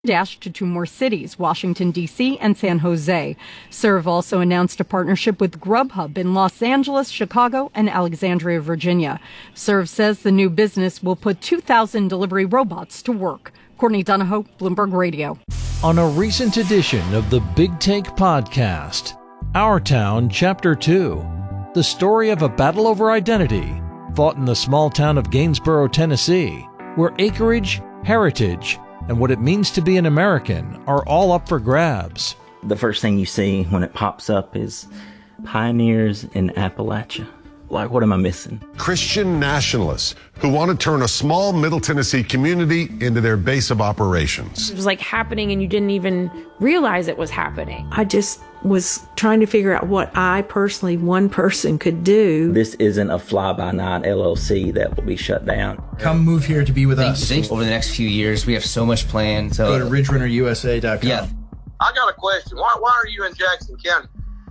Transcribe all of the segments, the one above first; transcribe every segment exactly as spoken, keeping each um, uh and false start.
dashed to two more cities, Washington, D C and San Jose. Serve also announced a partnership with Grubhub in Los Angeles, Chicago, and Alexandria, Virginia. Serve says the new business will put two thousand delivery robots to work. Courtney Donahoe, Bloomberg Radio. On a recent edition of the Big Take podcast, Our Town, Chapter two, the story of a battle over identity fought in the small town of Gainsborough, Tennessee, where acreage, heritage, and what it means to be an American are all up for grabs. The first thing you see when it pops up is pioneers in Appalachia. Like, what am I missing? Christian nationalists who want to turn a small Middle Tennessee community into their base of operations. It was like happening and you didn't even realize it was happening. I just was trying to figure out what I personally, one person, could do. This isn't a fly-by-night L L C that will be shut down. Come move here to be with Thanks, us. Thanks. Over the next few years, we have so much planned. So go to ridge runner U S A dot com. Yeah. I got a question. Why, why are you in Jackson County?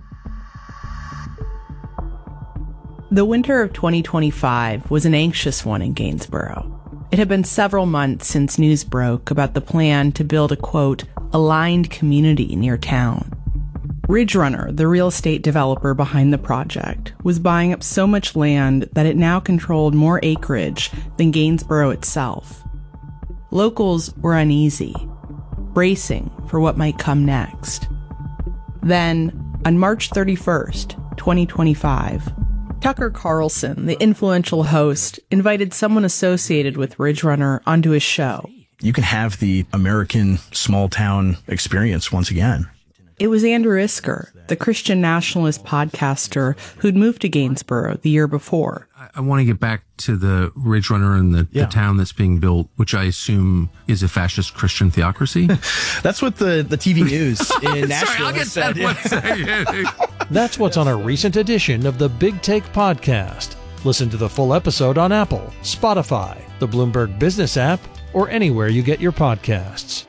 The winter of twenty twenty-five was an anxious one in Gainsborough. It had been several months since news broke about the plan to build a, quote, aligned community near town. Ridge Runner, the real estate developer behind the project, was buying up so much land that it now controlled more acreage than Gainsborough itself. Locals were uneasy, bracing for what might come next. Then, on March thirty-first, twenty twenty-five, Tucker Carlson, the influential host, invited someone associated with Ridge Runner onto his show. You can have the American small town experience once again. It was Andrew Isker, the Christian nationalist podcaster who'd moved to Gainsborough the year before. I, I want to get back to the Ridge Runner and the, yeah. the town that's being built, which I assume is a fascist Christian theocracy. That's what the, the T V news in Nashville Sorry, I'll get said. that one. That's what's on a recent edition of the Big Take podcast. Listen to the full episode on Apple, Spotify, the Bloomberg Business app, or anywhere you get your podcasts.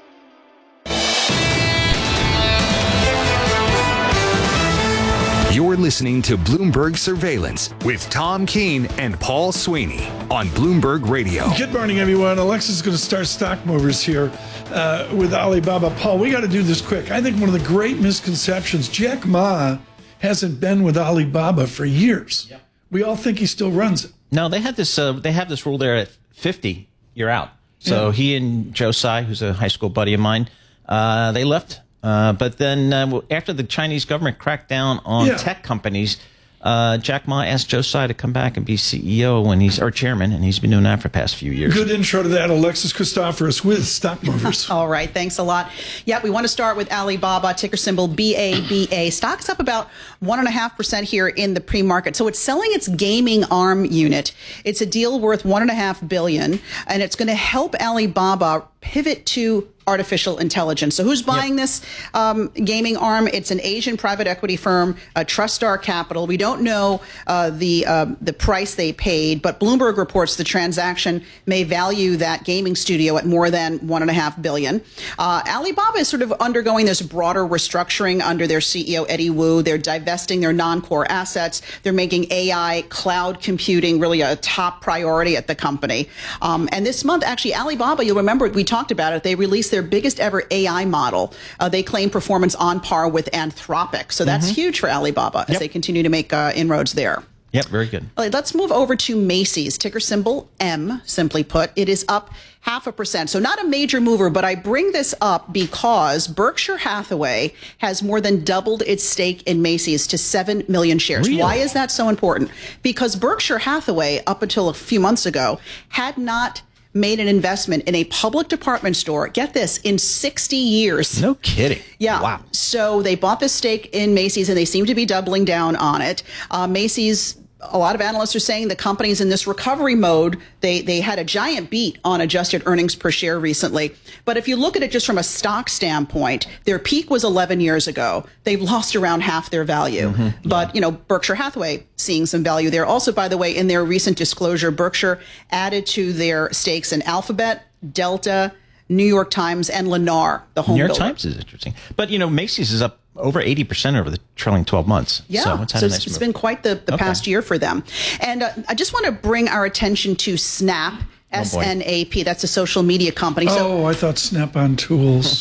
You're listening to Bloomberg Surveillance with Tom Keene and Paul Sweeney on Bloomberg Radio. Good morning, everyone. Alexa's going to start stock movers here uh, with Alibaba. Paul, we got to do this quick. I think one of the great misconceptions, Jack Ma hasn't been with Alibaba for years. Yep. We all think he still runs it. No, they had this. Uh, they have this rule there at fifty, you're out. So yeah. He and Joe Tsai, who's a high school buddy of mine, uh, they left. Uh, but then uh, after the Chinese government cracked down on yeah. tech companies, uh, Jack Ma asked Joe Tsai to come back and be C E O when he's or chairman, and he's been doing that for the past few years. Good intro to that, Alexis Christoforous with Stock Movers. All right, thanks a lot. Yeah, we want to start with Alibaba, ticker symbol B A B A. Stock's up about one and a half percent here in the pre-market. So it's selling its gaming arm unit. It's a deal worth one and a half billion, and it's going to help Alibaba pivot to artificial intelligence. So who's buying yep. this um, gaming arm? It's an Asian private equity firm, uh, TrustStar Capital. We don't know uh, the uh, the price they paid, but Bloomberg reports the transaction may value that gaming studio at more than one and a half billion. Uh, Alibaba is sort of undergoing this broader restructuring under their C E O Eddie Wu. They're divesting their non-core assets. They're making A I, cloud computing, really a top priority at the company. Um, and this month, actually, Alibaba, you'll remember we talked about it. They released their biggest ever A I model. Uh, they claim performance on par with Anthropic. So that's mm-hmm. huge for Alibaba as yep. they continue to make uh, inroads there. Yep, very good. All right, let's move over to Macy's, ticker symbol M, simply put. It is up half a percent. So not a major mover, but I bring this up because Berkshire Hathaway has more than doubled its stake in Macy's to seven million shares. Really? Why is that so important? Because Berkshire Hathaway, up until a few months ago, had not made an investment in a public department store, get this, in sixty years. No kidding. Yeah. Wow. So they bought this stake in Macy's, and they seem to be doubling down on it. Uh, Macy's, a lot of analysts are saying the company's in this recovery mode. They they had a giant beat on adjusted earnings per share recently. But if you look at it just from a stock standpoint, their peak was eleven years ago. They've lost around half their value. Mm-hmm. But, yeah. you know, Berkshire Hathaway seeing some value there. Also, by the way, in their recent disclosure, Berkshire added to their stakes in Alphabet, Delta, New York Times, and Lennar, the home New York builder. Times is interesting. But, you know, Macy's is up over eighty percent over the trailing twelve months. Yeah, so it's, had so a nice it's, move. it's been quite the, the okay. past year for them. And uh, I just want to bring our attention to Snap S N A P. That's a social media company. So oh, I thought Snap-on Tools.